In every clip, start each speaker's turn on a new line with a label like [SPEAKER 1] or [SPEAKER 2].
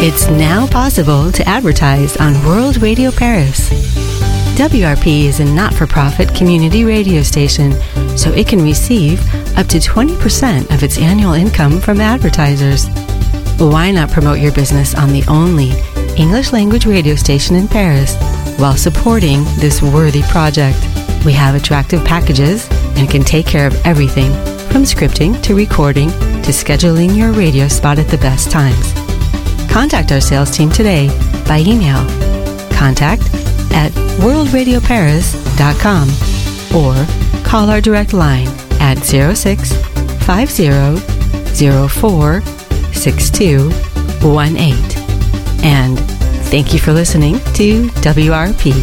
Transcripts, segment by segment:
[SPEAKER 1] It's now possible to advertise on World Radio Paris. WRP is a not-for-profit community radio station, so it can receive up to 20% of its annual income from advertisers. Why not promote your business on the only English language radio station in Paris while supporting this worthy project? We have attractive packages and can take care of everything from scripting to recording to scheduling your radio spot at the best times. Contact our sales team today by email contact@worldradioparis.com or call our direct line at 06 50 04 6218. And thank you for listening to WRP.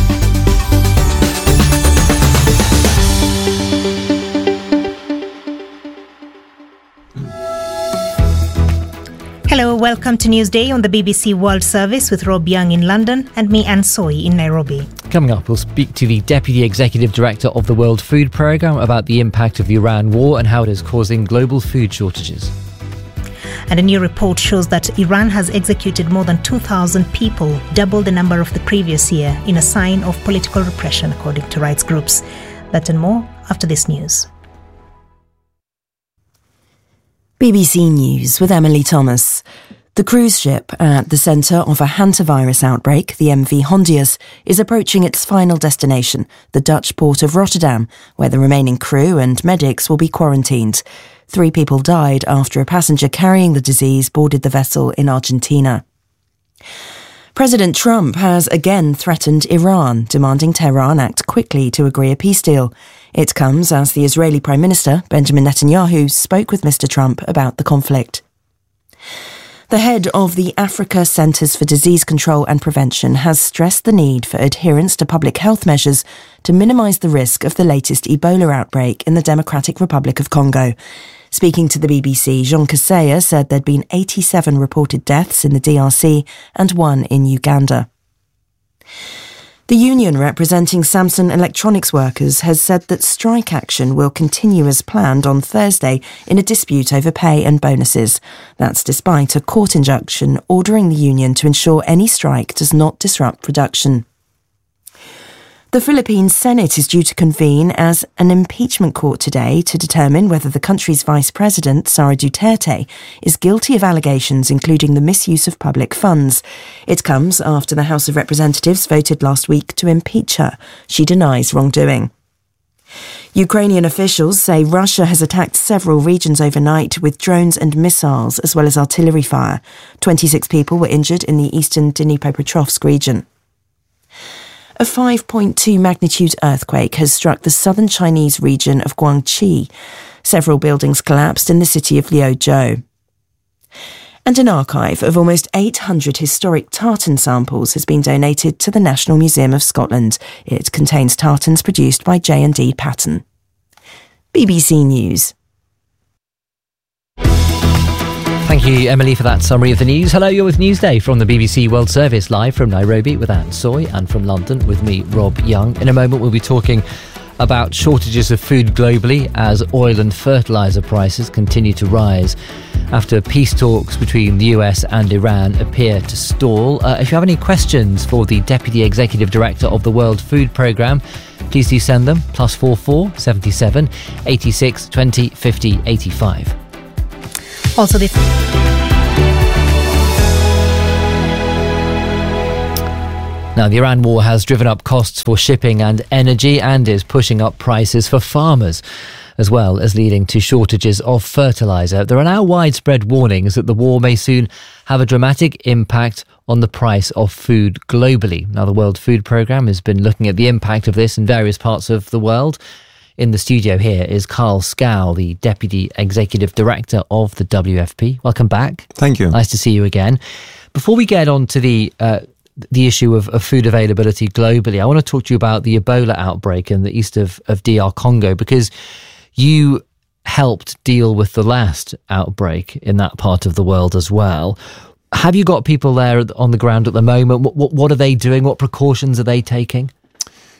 [SPEAKER 2] Hello, welcome to Newsday on the BBC World Service with Rob Young in London and me, Anne Soy, in Nairobi.
[SPEAKER 3] Coming up, we'll speak to the Deputy Executive Director of the World Food Programme about the impact of the Iran war and how it is causing global food shortages.
[SPEAKER 2] And a new report shows that Iran has executed more than 2,000 people, double the number of the previous year, in a sign of political repression, according to rights groups. That and more after this news.
[SPEAKER 4] BBC News with Emily Thomas. The cruise ship at the centre of a hantavirus outbreak, the MV Hondius, is approaching its final destination, the Dutch port of Rotterdam, where the remaining crew and medics will be quarantined. 3 people died after a passenger carrying the disease boarded the vessel in Argentina. President Trump has again threatened Iran, demanding Tehran act quickly to agree a peace deal. It comes as the Israeli Prime Minister, Benjamin Netanyahu, spoke with Mr. Trump about the conflict. The head of the Africa Centres for Disease Control and Prevention has stressed the need for adherence to public health measures to minimise the risk of the latest Ebola outbreak in the Democratic Republic of Congo. Speaking to the BBC, Jean Kaseya said there'd been 87 reported deaths in the DRC and 1 in Uganda. The union representing Samsung Electronics workers has said that strike action will continue as planned on Thursday in a dispute over pay and bonuses. That's despite a court injunction ordering the union to ensure any strike does not disrupt production. The Philippine Senate is due to convene as an impeachment court today to determine whether the country's Vice President, Sara Duterte, is guilty of allegations including the misuse of public funds. It comes after the House of Representatives voted last week to impeach her. She denies wrongdoing. Ukrainian officials say Russia has attacked several regions overnight with drones and missiles as well as artillery fire. 26 people were injured in the eastern Dnipropetrovsk region. A 5.2 magnitude earthquake has struck the southern Chinese region of Guangxi. Several buildings collapsed in the city of Liuzhou. And an archive of almost 800 historic tartan samples has been donated to the National Museum of Scotland. It contains tartans produced by J&D Patton. BBC News.
[SPEAKER 3] Thank you, Emily, for that summary of the news. Hello, you're with Newsday from the BBC World Service, live from Nairobi with Anne Soy, and from London with me, Rob Young. In a moment, we'll be talking about shortages of food globally as oil and fertiliser prices continue to rise after peace talks between the US and Iran appear to stall. If you have any questions for the Deputy Executive Director of the World Food Programme, please do send them, +44 77 86 20 50 85.
[SPEAKER 2] Also this...
[SPEAKER 3] Now, the Iran war has driven up costs for shipping and energy and is pushing up prices for farmers, as well as leading to shortages of fertiliser. There are now widespread warnings that the war may soon have a dramatic impact on the price of food globally. Now, the World Food Programme has been looking at the impact of this in various parts of the world. In the studio here is Carl Scow, the Deputy Executive Director of the WFP. Welcome back.
[SPEAKER 5] Thank you.
[SPEAKER 3] Nice to see you again. Before we get on to the issue of food availability globally, I want to talk to you about the Ebola outbreak in the east of DR Congo, because you helped deal with the last outbreak in that part of the world as well. Have you got people there on the ground at the moment? What are they doing? What precautions are they taking?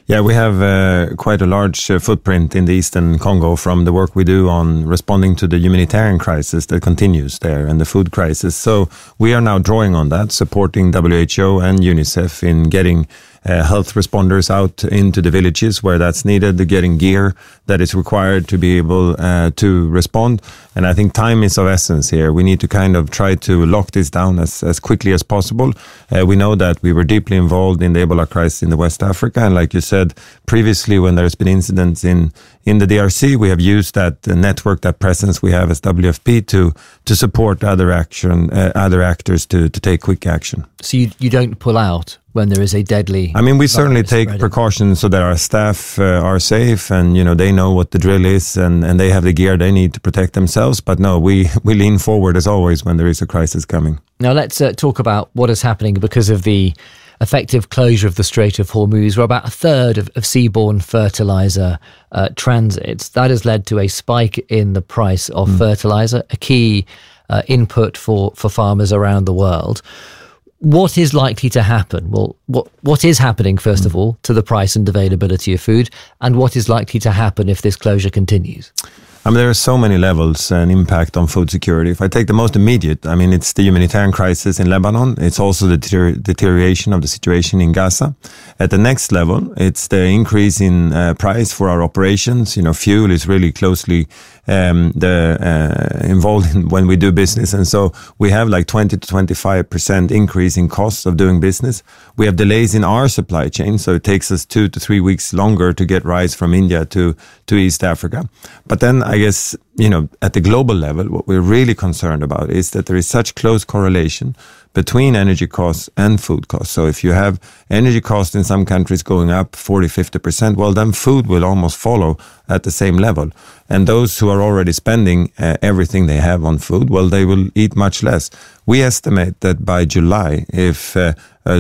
[SPEAKER 5] Yeah, we have quite a large footprint in the Eastern Congo from the work we do on responding to the humanitarian crisis that continues there and the food crisis. So we are now drawing on that, supporting WHO and UNICEF in getting health responders out into the villages where that's needed, getting gear that is required to be able to respond. And I think time is of essence here. We need to kind of try to lock this down as quickly as possible. We know that we were deeply involved in the Ebola crisis in the West Africa. And like you said, previously when there's been incidents in the DRC, we have used that network, that presence we have as WFP to support other actors to take quick action.
[SPEAKER 3] So you don't pull out when there is a deadly...
[SPEAKER 5] I mean, we certainly take precautions so that our staff are safe and, they know what the drill is and they have the gear they need to protect themselves. But no, we lean forward as always when there is a crisis coming.
[SPEAKER 3] Now let's talk about what is happening because of the effective closure of the Strait of Hormuz, where about a third of seaborne fertilizer transits. That has led to a spike in the price of fertilizer, a key input for farmers around the world. What is likely to happen? Well, what is happening, first of all, to the price and availability of food, and what is likely to happen if this closure continues?
[SPEAKER 5] I mean, there are so many levels and impact on food security. If I take the most immediate, I mean, it's the humanitarian crisis in Lebanon. It's also the deterioration of the situation in Gaza. At the next level, it's the increase in price for our operations. Fuel is really closely involved in when we do business. And so we have like 20 to 25% increase in costs of doing business. We have delays in our supply chain. So it takes us 2 to 3 weeks longer to get rice from India to East Africa. But then I guess, at the global level, what we're really concerned about is that there is such close correlation between energy costs and food costs. So if you have energy costs in some countries going up 40, 50%, well, then food will almost follow at the same level. And those who are already spending everything they have on food, well, they will eat much less. We estimate that by July, if a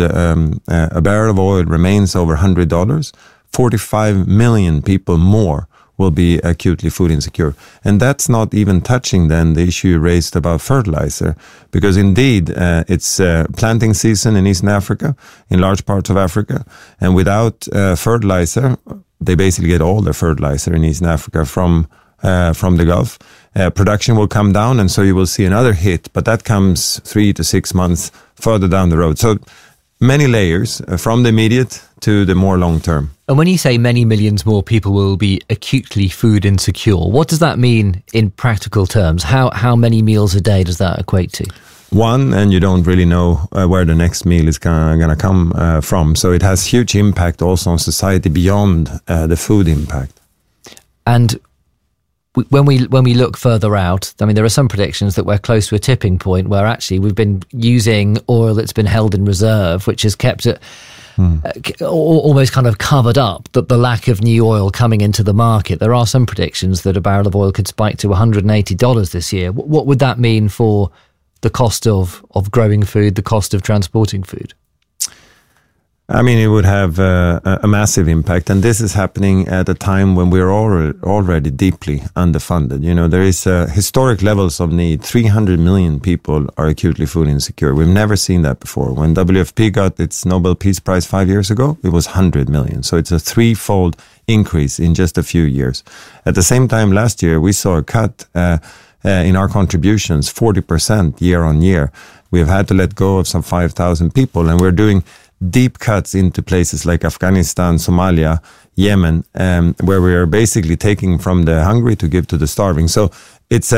[SPEAKER 5] barrel of oil remains over $100, 45 million people more will be acutely food insecure. And that's not even touching then the issue you raised about fertilizer, because indeed it's planting season in Eastern Africa, in large parts of Africa, and without fertilizer, they basically get all their fertilizer in Eastern Africa from the Gulf. Production will come down, and so you will see another hit, but that comes 3 to 6 months further down the road. So many layers from the immediate to the more long term.
[SPEAKER 3] And when you say many millions more people will be acutely food insecure, what does that mean in practical terms? How many meals a day does that equate to?
[SPEAKER 5] One, and you don't really know where the next meal is going to come from. So it has huge impact also on society beyond the food impact.
[SPEAKER 3] And when we look further out, I mean, there are some predictions that we're close to a tipping point where actually we've been using oil that's been held in reserve, which has kept it almost kind of covered up the lack of new oil coming into the market. There are some predictions that a barrel of oil could spike to $180 this year. What would that mean for the cost of growing food, the cost of transporting food?
[SPEAKER 5] I mean, it would have a massive impact, and this is happening at a time when we're already deeply underfunded. There is historic levels of need. 300 million people are acutely food insecure. We've never seen that before. When WFP got its Nobel Peace Prize 5 years ago, it was 100 million. So it's a threefold increase in just a few years. At the same time, last year, we saw a cut in our contributions, 40% year on year. We have had to let go of some 5,000 people, and we're doing deep cuts into places like Afghanistan, Somalia, Yemen, where we are basically taking from the hungry to give to the starving. So it's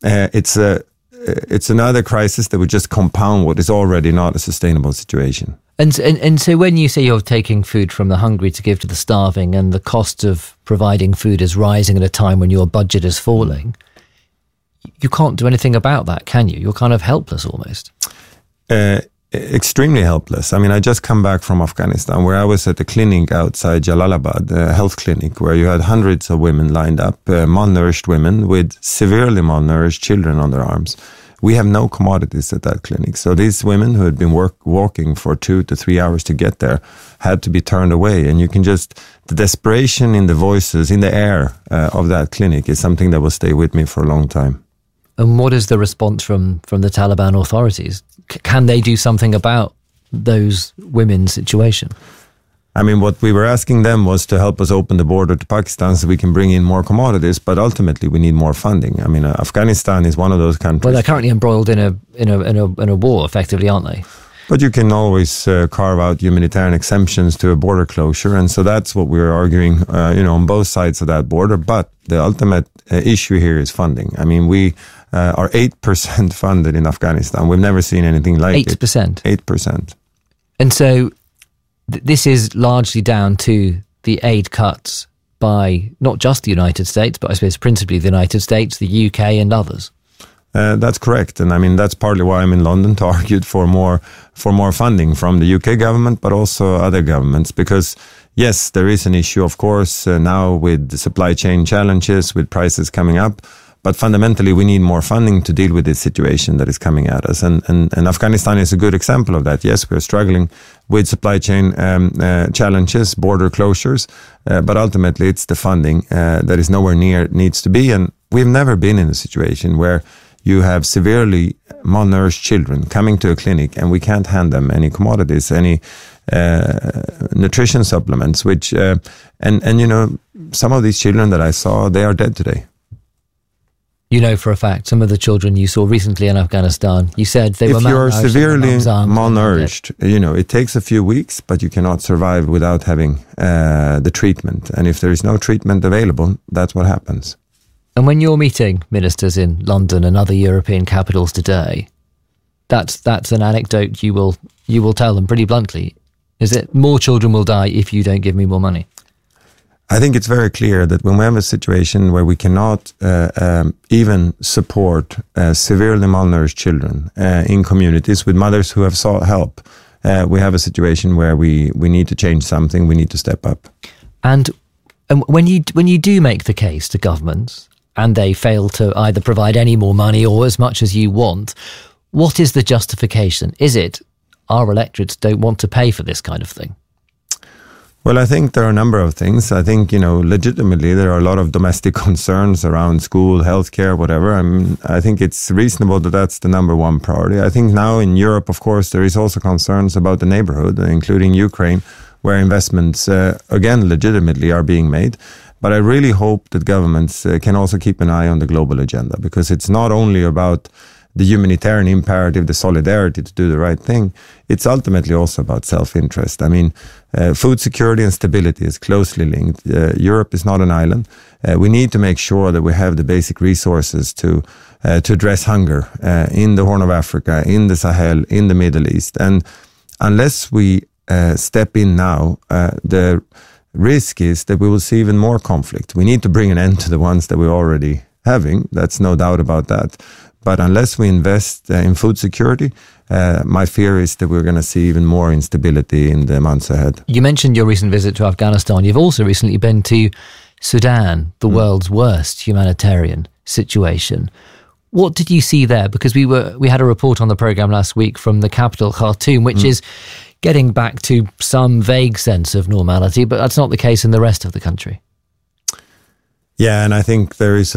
[SPEAKER 5] another crisis that would just compound what is already not a sustainable situation.
[SPEAKER 3] And so when you say you're taking food from the hungry to give to the starving, and the cost of providing food is rising at a time when your budget is falling, you can't do anything about that, can you? You're kind of helpless almost.
[SPEAKER 5] Extremely helpless. I mean, I just come back from Afghanistan, where I was at a clinic outside Jalalabad, a health clinic, where you had hundreds of women lined up, malnourished women with severely malnourished children on their arms. We have no commodities at that clinic. So these women who had been walking for 2 to 3 hours to get there had to be turned away. And you can the desperation in the voices, in the air of that clinic is something that will stay with me for a long time.
[SPEAKER 3] And what is the response from the Taliban authorities? Can they do something about those women's situation?
[SPEAKER 5] I mean, what we were asking them was to help us open the border to Pakistan so we can bring in more commodities, but ultimately we need more funding. I mean, Afghanistan is one of those countries.
[SPEAKER 3] Well, they're currently embroiled in a war, effectively, aren't they?
[SPEAKER 5] But you can always carve out humanitarian exemptions to a border closure, and so that's what we're arguing, on both sides of that border. But the ultimate issue here is funding. I mean, we are 8% funded in Afghanistan. We've never seen anything like
[SPEAKER 3] 8%.
[SPEAKER 5] 8%.
[SPEAKER 3] And so this is largely down to the aid cuts by not just the United States, but I suppose principally the United States, the UK and others.
[SPEAKER 5] That's correct. And I mean, that's partly why I'm in London, to argue for more funding from the UK government, but also other governments. Because yes, there is an issue, of course, now with the supply chain challenges, with prices coming up. But fundamentally, we need more funding to deal with this situation that is coming at us. And Afghanistan is a good example of that. Yes, we're struggling with supply chain challenges, border closures, but ultimately it's the funding that is nowhere near it needs to be. And we've never been in a situation where you have severely malnourished children coming to a clinic and we can't hand them any commodities, any nutrition supplements, which, some of these children that I saw, they are dead today.
[SPEAKER 3] You know for a fact, some of the children you saw recently in Afghanistan, you said they were malnourished. If
[SPEAKER 5] you're severely malnourished, it takes a few weeks, but you cannot survive without having the treatment. And if there is no treatment available, that's what happens.
[SPEAKER 3] And when you're meeting ministers in London and other European capitals today, that's an anecdote you will tell them pretty bluntly. Is it more children will die if you don't give me more money?
[SPEAKER 5] I think it's very clear that when we have a situation where we cannot even support severely malnourished children in communities with mothers who have sought help, we have a situation where we need to change something, we need to step up.
[SPEAKER 3] And when you do make the case to governments and they fail to either provide any more money or as much as you want, what is the justification? Is it our electorates don't want to pay for this kind of thing?
[SPEAKER 5] Well, I think there are a number of things. I think, legitimately there are a lot of domestic concerns around school, healthcare, whatever. I think it's reasonable that that's the number one priority. I think now in Europe, of course, there is also concerns about the neighborhood, including Ukraine, where investments, again, legitimately are being made. But I really hope that governments can also keep an eye on the global agenda, because it's not only about the humanitarian imperative, the solidarity to do the right thing. It's ultimately also about self-interest. I mean, food security and stability is closely linked. Europe is not an island. We need to make sure that we have the basic resources to address hunger in the Horn of Africa, in the Sahel, in the Middle East. And unless we step in now, the risk is that we will see even more conflict. We need to bring an end to the ones that we're already having. That's no doubt about that. But unless we invest in food security, my fear is that we're going to see even more instability in the months ahead.
[SPEAKER 3] You mentioned your recent visit to Afghanistan. You've also recently been to Sudan, the world's worst humanitarian situation. What did you see there? Because we had a report on the programme last week from the capital, Khartoum, which is getting back to some vague sense of normality, but that's not the case in the rest of the country.
[SPEAKER 5] Yeah, and I think there is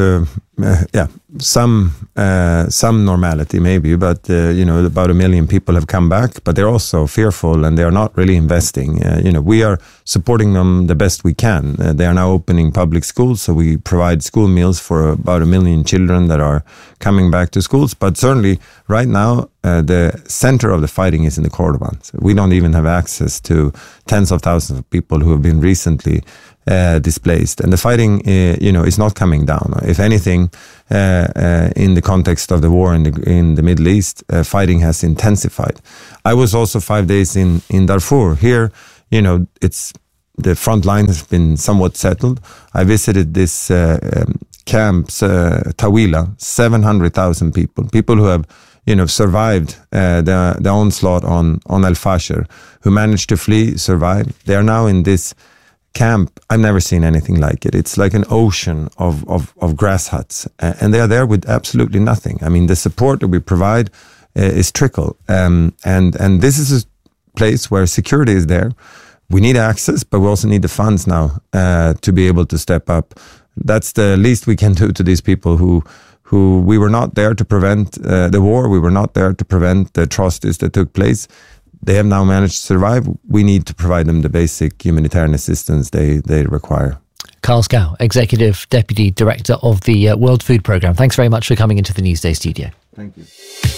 [SPEAKER 5] some normality maybe, but about 1 million people have come back, but they're also fearful and they are not really investing. We are supporting them the best we can. They are now opening public schools, so we provide school meals for about 1 million children that are coming back to schools. But certainly, right now, the center of the fighting is in the Kordofan. So we don't even have access to tens of thousands of people who have been recently displaced, and the fighting, is not coming down. If anything, in the context of the war in the Middle East, fighting has intensified. I was also 5 days in Darfur. Here, it's the front line has been somewhat settled. I visited this camps, Tawila, 700,000 people who have survived the onslaught on Al-Fasher, who managed to flee, survive. They are now in this camp. I've never seen anything like it. It's like an ocean of grass huts, and they are there with absolutely nothing. I mean, the support that we provide is trickle, and this is a place where security is there. We need access, but we also need the funds now to be able to step up. That's the least we can do to these people who we were not there to prevent the war. We were not there to prevent the atrocities that took place. they have now managed to survive. We need to provide them the basic humanitarian assistance they require.
[SPEAKER 3] Carl Scow, Executive Deputy Director of the World Food Programme. Thanks very much for coming into the Newsday studio.
[SPEAKER 5] Thank you.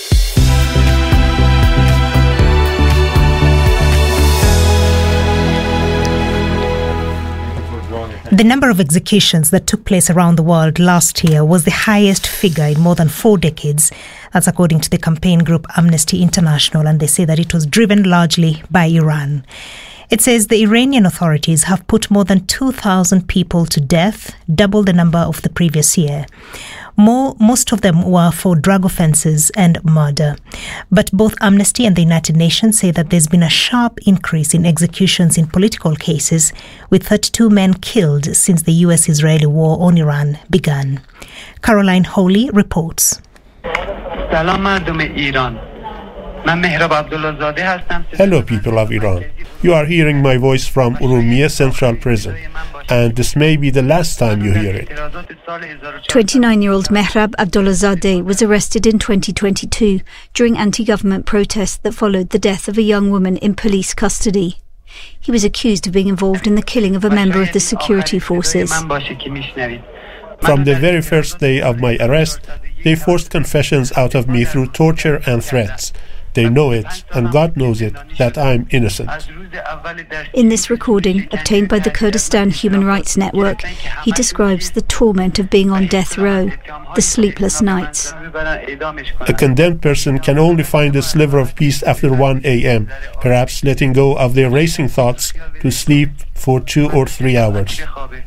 [SPEAKER 2] The number of executions that took place around the world last year was the highest figure in more than 4 decades. That's according to the campaign group Amnesty International, and they say that it was driven largely by Iran. It says the Iranian authorities have put more than 2,000 people to death, double the number of the previous year. Most of them were for drug offences and murder. But both Amnesty and the United Nations say that there's been a sharp increase in executions in political cases, with 32 men killed since the US-Israeli war on Iran began. Caroline Holy reports.
[SPEAKER 6] Hello, people of Iran. You are hearing my voice from Urumiyeh Central Prison, and this may be the last time you hear it.
[SPEAKER 7] 29-year-old Mehrab Abdullahzadeh was arrested in 2022 during anti-government protests that followed the death of a young woman in police custody. He was accused of being involved in the killing of a member of the security forces.
[SPEAKER 6] From the very first day of my arrest, they forced confessions out of me through torture and threats. They know it, and God knows it, that I'm innocent.
[SPEAKER 7] In this recording, obtained by the Kurdistan Human Rights Network, he describes the torment of being on death row, the sleepless nights.
[SPEAKER 6] A condemned person can only find a sliver of peace after 1 a.m., perhaps letting go of their racing thoughts to sleep for 2 or 3 hours.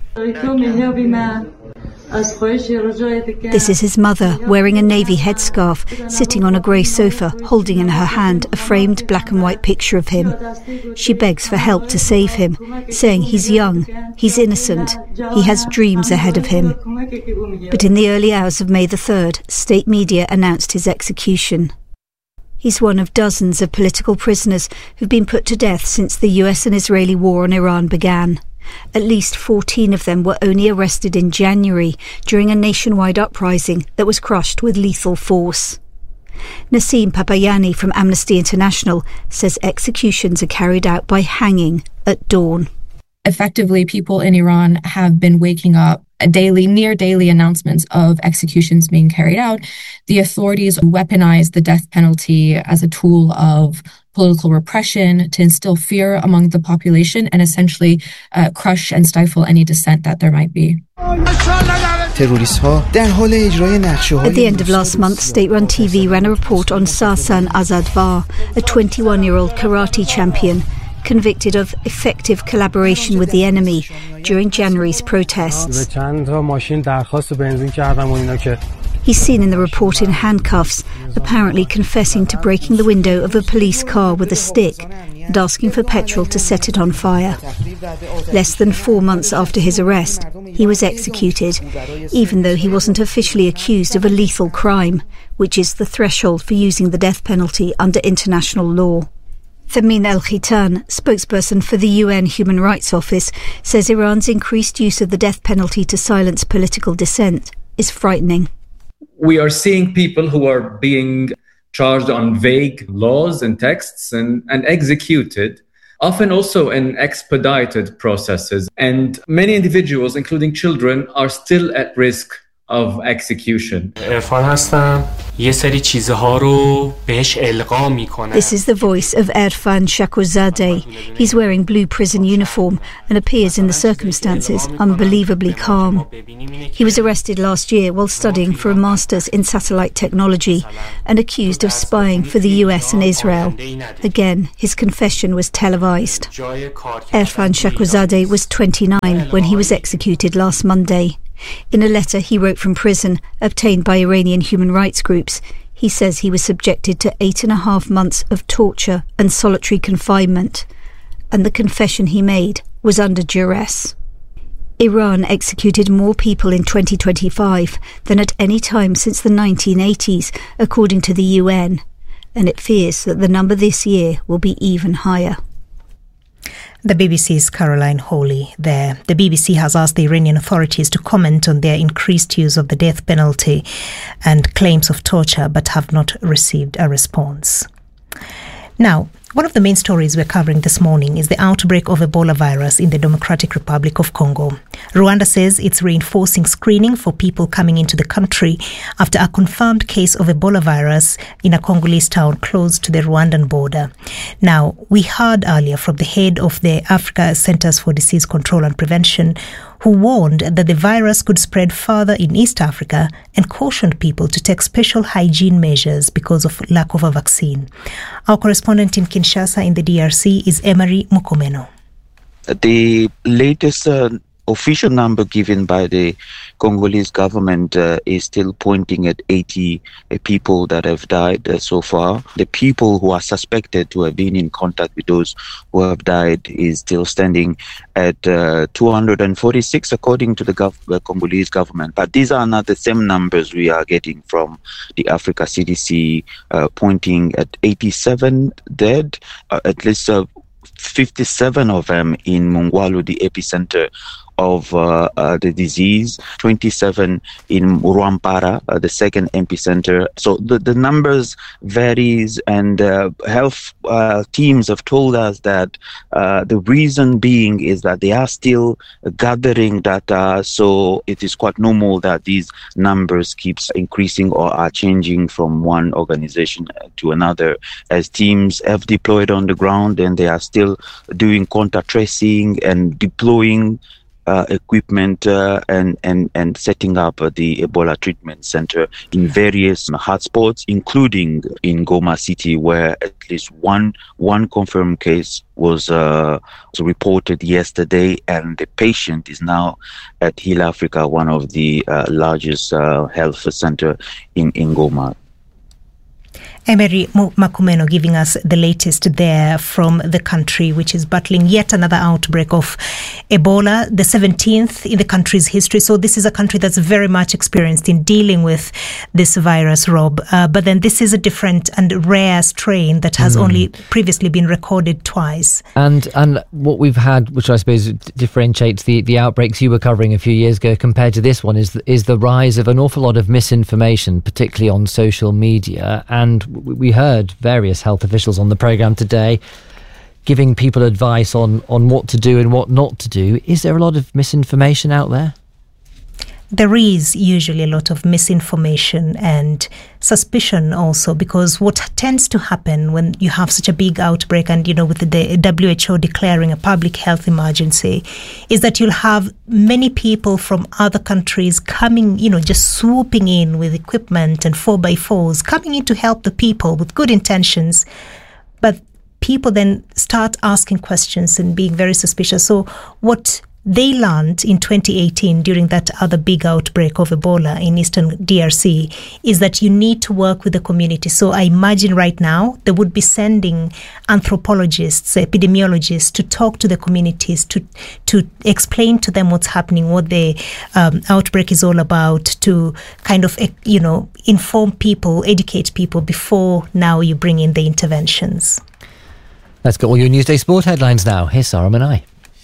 [SPEAKER 7] This is his mother, wearing a navy headscarf, sitting on a grey sofa, holding in her hand a framed black and white picture of him. She begs for help to save him, saying he's young, he's innocent, he has dreams ahead of him. But in the early hours of May the 3rd, state media announced his execution. He's one of dozens of political prisoners who've been put to death since the US and Israeli war on Iran began. At least 14 of them were only arrested in January during a nationwide uprising that was crushed with lethal force. Naseem Papayani from Amnesty International says executions are carried out by hanging at dawn.
[SPEAKER 8] Effectively, people in Iran have been waking up near daily announcements of executions being carried out. The authorities weaponize the death penalty as a tool of political repression to instill fear among the population and essentially crush and stifle any dissent that there might be.
[SPEAKER 7] At the end of last month, state-run TV ran a report on Sarsan Azadvar, a 21-year-old karate champion convicted of effective collaboration with the enemy during January's protests. He's seen in the report in handcuffs, apparently confessing to breaking the window of a police car with a stick and asking for petrol to set it on fire. Less than 4 months after his arrest, he was executed, even though he wasn't officially accused of a lethal crime, which is the threshold for using the death penalty under international law. Thamin El-Khitan, spokesperson for the UN Human Rights Office, says Iran's increased use of the death penalty to silence political dissent is frightening.
[SPEAKER 9] We are seeing people who are being charged on vague laws and texts and executed, often also in expedited processes. And many individuals, including children, are still at risk of execution.
[SPEAKER 7] This is the voice of Erfan Shakurzadeh. He's wearing blue prison uniform and appears in the circumstances unbelievably calm. He was arrested last year while studying for a master's in satellite technology and accused of spying for the US and Israel. Again, his confession was televised. Erfan Shakurzadeh was 29 when he was executed last Monday. In a letter he wrote from prison, obtained by Iranian human rights groups, he says he was subjected to 8.5 months of torture and solitary confinement, and the confession he made was under duress. Iran executed more people in 2025 than at any time since the 1980s, according to the UN, and it fears that the number this year will be even higher.
[SPEAKER 2] The BBC's Caroline Holy there. The BBC has asked the Iranian authorities to comment on their increased use of the death penalty and claims of torture, but have not received a response. Now, One of the main stories we're covering this morning is the outbreak of Ebola virus in the Democratic Republic of Congo. Rwanda says it's reinforcing screening for people coming into the country after a confirmed case of Ebola virus in a Congolese town close to the Rwandan border. Now, we heard earlier from the head of the Africa Centers for Disease Control and Prevention, who warned that the virus could spread further in East Africa and cautioned people to take special hygiene measures because of lack of a vaccine. Our correspondent in Kinshasa in the DRC is Emery Mukomeno.
[SPEAKER 10] The latest official number given by the Congolese government is still pointing at 80 people that have died so far. The people who are suspected to have been in contact with those who have died is still standing at 246 according to the Congolese government. But these are not the same numbers we are getting from the Africa CDC, pointing at 87 dead, at least 57 of them in Mungwalu, the epicenter of the disease, 27 in Rwampara, the second epicenter. So the numbers varies, and health teams have told us that the reason being is that they are still gathering data, so it is quite normal that these numbers keeps increasing or are changing from one organization to another as teams have deployed on the ground, and they are still doing contact tracing and deploying equipment and setting up the Ebola treatment center in various hotspots, including in Goma City, where at least one confirmed case was reported yesterday, and the patient is now at Heal Africa, one of the largest health center in Goma.
[SPEAKER 2] Emery Mukomeno giving us the latest there from the country, which is battling yet another outbreak of Ebola, the 17th in the country's history. So this is a country that's very much experienced in dealing with this virus, Rob. But then this is a different and rare strain that has only previously been recorded twice.
[SPEAKER 3] And what we've had, which I suppose differentiates the outbreaks you were covering a few years ago compared to this one, is the rise of an awful lot of misinformation, particularly on social media. And we heard various health officials on the programme today giving people advice on what to do and what not to do. Is there a lot of misinformation out there?
[SPEAKER 2] There is usually a lot of misinformation and suspicion also, because what tends to happen when you have such a big outbreak and, with the WHO declaring a public health emergency, is that you'll have many people from other countries coming, just swooping in with equipment and 4x4s, coming in to help the people with good intentions. But people then start asking questions and being very suspicious. So what they learned in 2018 during that other big outbreak of Ebola in Eastern DRC is that you need to work with the community. So I imagine right now they would be sending anthropologists, epidemiologists to talk to the communities, to explain to them what's happening, what the outbreak is all about, to kind of, inform people, educate people before now you bring in the interventions.
[SPEAKER 3] Let's get all your Newsday Sport headlines now. Here's Sarah Manai.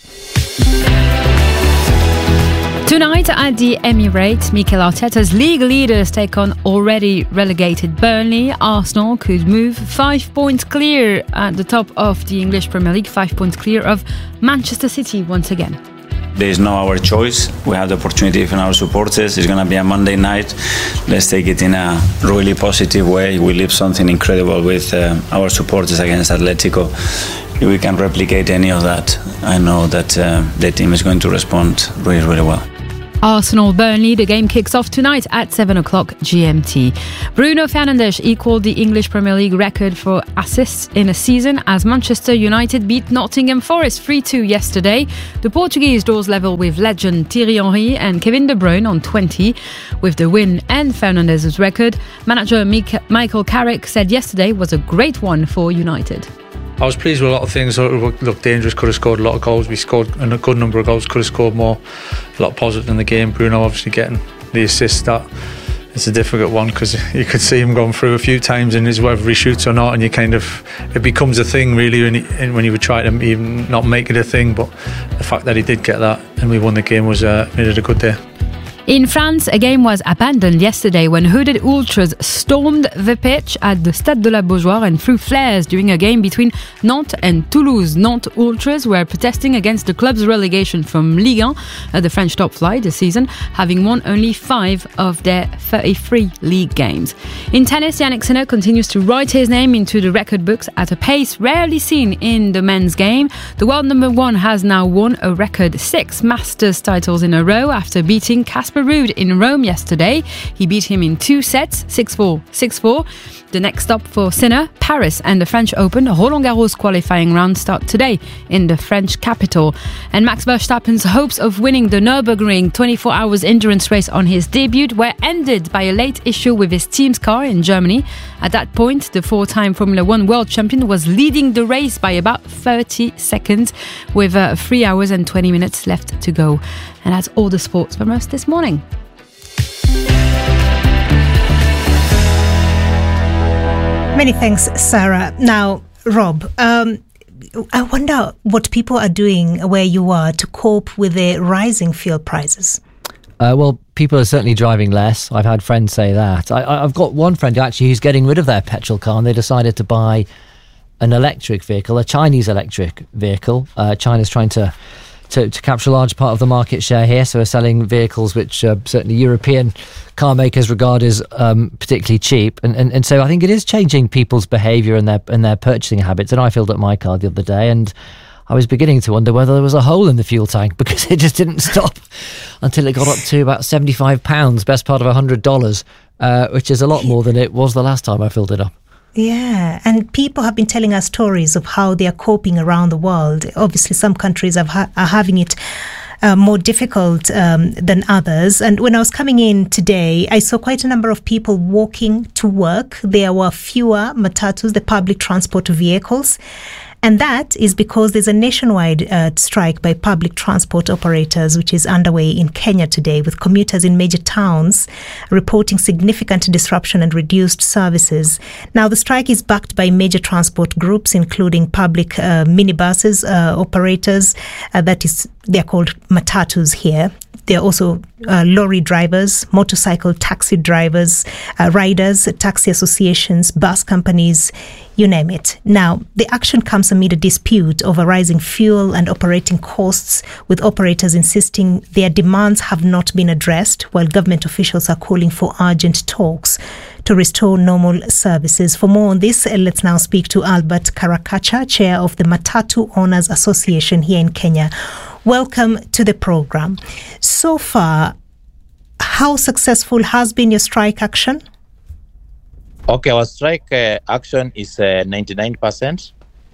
[SPEAKER 11] Tonight at the Emirates, Mikel Arteta's league leaders take on already relegated Burnley. Arsenal could move 5 points clear at the top of the English Premier League, 5 points clear of Manchester City once again.
[SPEAKER 12] There is no our choice. We have the opportunity from our supporters. It's going to be a Monday night. Let's take it in a really positive way. We live something incredible with our supporters against Atletico. If we can replicate any of that, I know that the team is going to respond really, really well.
[SPEAKER 11] Arsenal-Burnley, the game kicks off tonight at 7 o'clock GMT. Bruno Fernandes equalled the English Premier League record for assists in a season as Manchester United beat Nottingham Forest 3-2 yesterday. The Portuguese draws level with legend Thierry Henry and Kevin De Bruyne on 20. With the win and Fernandes' record, manager Michael Carrick said yesterday was a great one for United.
[SPEAKER 13] I was pleased with a lot of things. Looked dangerous, could have scored a lot of goals. We scored a good number of goals, could have scored more. A lot positive in the game. Bruno obviously getting the assist. That it's a difficult one because you could see him going through a few times and whether he shoots or not, and it becomes a thing really when you would try to even not make it a thing. But the fact that he did get that and we won the game was made it a good day.
[SPEAKER 11] In France, a game was abandoned yesterday when hooded ultras stormed the pitch at the Stade de la Beaujoire and threw flares during a game between Nantes and Toulouse. Nantes ultras were protesting against the club's relegation from Ligue 1, the French top flight this season, having won only 5 of their 33 league games. In tennis, Jannik Sinner continues to write his name into the record books at a pace rarely seen in the men's game. The world number 1 has now won a record 6 Masters titles in a row after beating Casper Ruud in Rome yesterday. He beat him in 2 sets, 6-4, 6-4. The next stop for Sinner, Paris, and the French Open Roland Garros qualifying round start today in the French capital. And Max Verstappen's hopes of winning the Nürburgring 24 hours endurance race on his debut were ended by a late issue with his team's car in Germany. At that point, the 4-time Formula 1 world champion was leading the race by about 30 seconds with 3 hours and 20 minutes left to go. And that's all the sports from us this morning.
[SPEAKER 2] Many thanks, Sarah. Now, Rob, I wonder what people are doing where you are to cope with the rising fuel prices.
[SPEAKER 3] Well, people are certainly driving less. I've had friends say that. I've got one friend actually who's getting rid of their petrol car, and they decided to buy an electric vehicle, a Chinese electric vehicle. China's trying to capture a large part of the market share here, so we're selling vehicles which certainly European car makers regard as particularly cheap, and so I think it is changing people's behaviour and their purchasing habits. And I filled up my car the other day, and I was beginning to wonder whether there was a hole in the fuel tank, because it just didn't stop until it got up to about £75, best part of $100, which is a lot more than it was the last time I filled it up.
[SPEAKER 2] Yeah, and people have been telling us stories of how they are coping around the world. Obviously, some countries are having it more difficult than others. And when I was coming in today, I saw quite a number of people walking to work. There were fewer matatus, the public transport vehicles. And that is because there's a nationwide strike by public transport operators, which is underway in Kenya today, with commuters in major towns reporting significant disruption and reduced services. Now, the strike is backed by major transport groups, including public minibuses operators. They're called matatus here. There are also lorry drivers, motorcycle taxi drivers, riders, taxi associations, bus companies, you name it. Now, the action comes amid a dispute over rising fuel and operating costs, with operators insisting their demands have not been addressed, while government officials are calling for urgent talks to restore normal services. For more on this, let's now speak to Albert Karakacha, chair of the Matatu Owners Association here in Kenya. Welcome to the program. So far, how successful has been your strike action?
[SPEAKER 14] Okay, our strike action is 99%.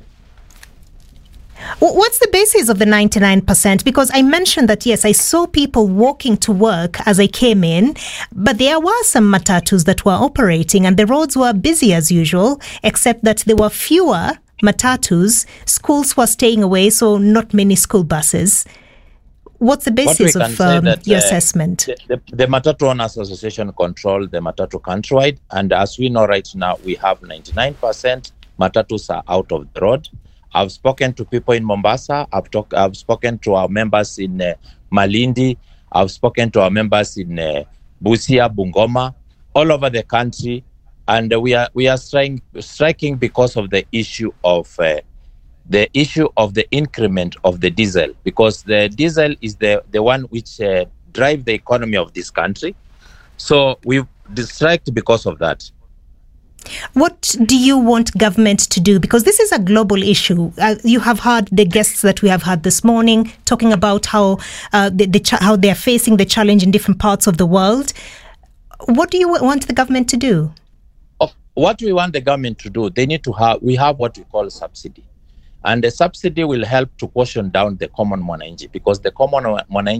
[SPEAKER 2] What's the basis of the 99%? Because I mentioned that, yes, I saw people walking to work as I came in, but there were some matatus that were operating and the roads were busy as usual, except that there were fewer matatus. Schools were staying away, so not many school buses. What's the basis of your assessment?
[SPEAKER 14] The Matatu Owners Association control the Matatu countrywide, and as we know right now, we have 99% Matatus are out of the road. I've spoken to people in Mombasa. I've spoken to our members in Malindi. I've spoken to our members in Busia, Bungoma, all over the country, and we are striking because of the issue of the increment of the diesel, because the diesel is the one which drive the economy of this country. So we've striked because of that.
[SPEAKER 2] What do you want government to do? Because this is a global issue. You have heard the guests that we have had this morning talking about how how they are facing the challenge in different parts of the world. What do you want the government to do?
[SPEAKER 14] What we want the government to do, we have what we call subsidy. And the subsidy will help to caution down the common mwananchi, because the common mwananchi